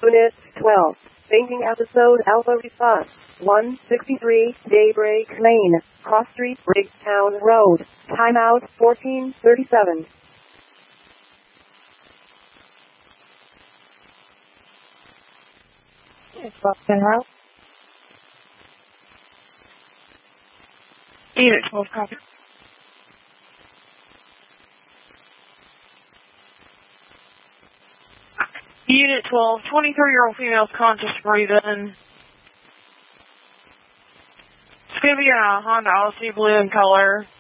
Unit 12. Fainting episode Alpha response. 163 Daybreak Lane, Cross Street, Rigtown Road. Timeout 1437. It's Boston House. Unit 12, copy. Unit 12, 23-year-old female's conscious breathing. It's going to be a Honda Odyssey blue in color.